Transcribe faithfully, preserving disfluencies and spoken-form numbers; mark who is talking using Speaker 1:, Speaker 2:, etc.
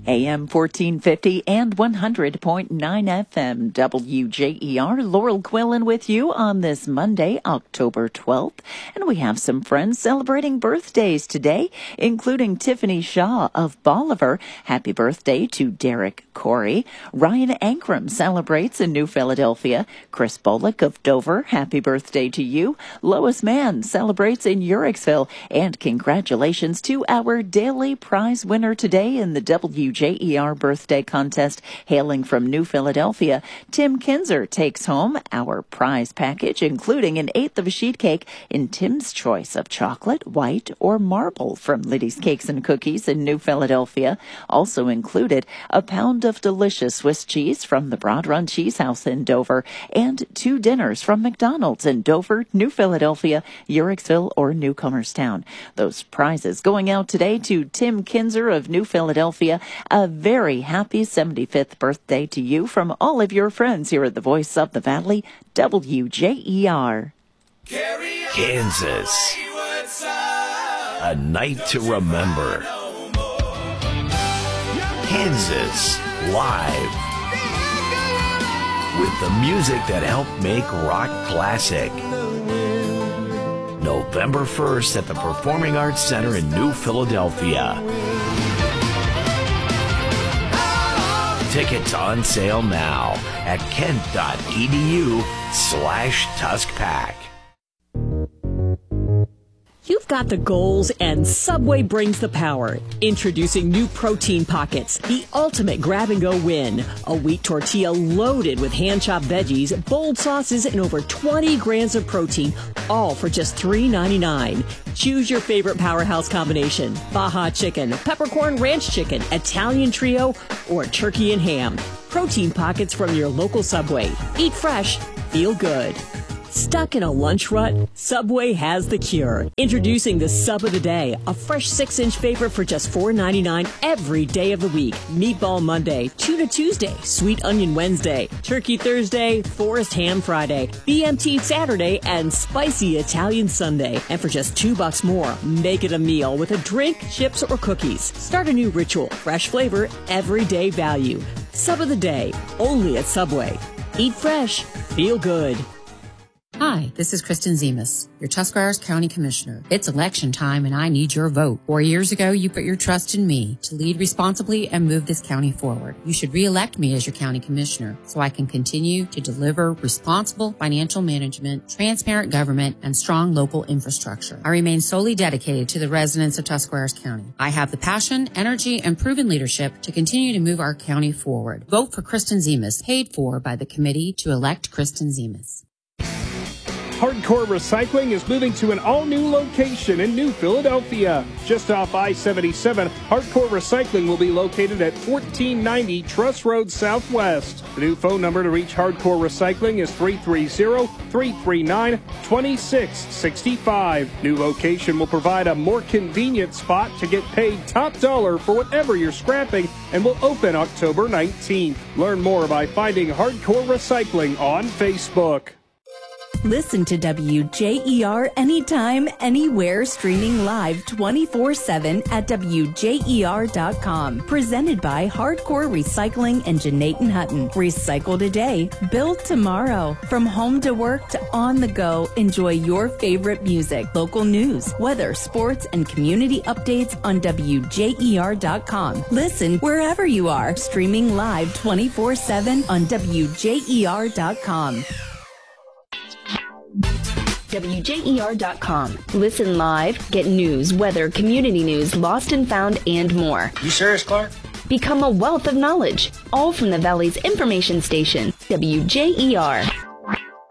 Speaker 1: A M fourteen fifty and one hundred point nine F M W J E R. Laurel Quillen with you on this Monday, October twelfth. And we have some friends celebrating birthdays today, including Tiffany Shaw of Bolivar. Happy birthday to Derek Corey. Ryan Ankrum celebrates in New Philadelphia. Chris Bullock of Dover, happy birthday to you. Lois Mann celebrates in Uricksville. And congratulations to our daily prize winner today in the W J E R birthday contest, hailing from New Philadelphia. Tim Kinzer takes home our prize package, including an eighth of a sheet cake in Tim's choice of chocolate, white, or marble from Liddy's Cakes and Cookies in New Philadelphia. Also included a pound of delicious Swiss cheese from the Broad Run Cheese House in Dover, and two dinners from McDonald's in Dover, New Philadelphia, Uricksville, or Newcomerstown. Those prizes going out today to Tim Kinzer of New Philadelphia. A very happy seventy-fifth birthday to you from all of your friends here at the Voice of the Valley, W J E R.
Speaker 2: Kansas, a night to remember. Kansas Live, with the music that helped make rock classic. November first at the Performing Arts Center in New Philadelphia. Tickets on sale now at kent.edu slash tuskpack.
Speaker 3: You've got the goals and Subway brings the power. Introducing new Protein Pockets, the ultimate grab-and-go win. A wheat tortilla loaded with hand-chopped veggies, bold sauces, and over twenty grams of protein, all for just three ninety-nine. Choose your favorite powerhouse combination: Baja Chicken, Peppercorn Ranch Chicken, Italian Trio, or Turkey and Ham. Protein Pockets from your local Subway. Eat fresh, feel good. Stuck in a lunch rut? Subway has the cure. Introducing the Sub of the Day, a fresh six-inch favorite for just four ninety-nine every day of the week. Meatball Monday, Tuna Tuesday, Sweet Onion Wednesday, Turkey Thursday, Forest Ham Friday, B M T Saturday, and Spicy Italian Sunday. And for just two bucks more, make it a meal with a drink, chips, or cookies. Start a new ritual, fresh flavor, everyday value. Sub of the Day, only at Subway. Eat fresh, feel good.
Speaker 4: Hi, this is Kristen Zemas, your Tuscarawas County Commissioner. It's election time and I need your vote. Four years ago, you put your trust in me to lead responsibly and move this county forward. You should re-elect me as your county commissioner so I can continue to deliver responsible financial management, transparent government, and strong local infrastructure. I remain solely dedicated to the residents of Tuscarawas County. I have the passion, energy, and proven leadership to continue to move our county forward. Vote for Kristen Zemas, paid for by the committee to elect Kristen Zemas.
Speaker 5: Hardcore Recycling is moving to an all-new location in New Philadelphia. Just off I seventy-seven, Hardcore Recycling will be located at fourteen ninety Truss Road Southwest. The new phone number to reach Hardcore Recycling is three three zero, three three nine, two six six five. New location will provide a more convenient spot to get paid top dollar for whatever you're scrapping and will open October nineteenth. Learn more by finding Hardcore Recycling on Facebook.
Speaker 6: Listen to W J E R anytime, anywhere, streaming live twenty-four seven at W J E R dot com. Presented by Hardcore Recycling and Janaten Hutton. Recycle today, build tomorrow. From home to work to on the go, enjoy your favorite music, local news, weather, sports, and community updates on W J E R dot com. Listen wherever you are, streaming live twenty-four seven on W J E R dot com. W J E R dot com. Listen live, get news, weather, community news, lost and found, and more.
Speaker 7: You serious, Clark?
Speaker 6: Become a wealth of knowledge, all from the Valley's information station, W J E R.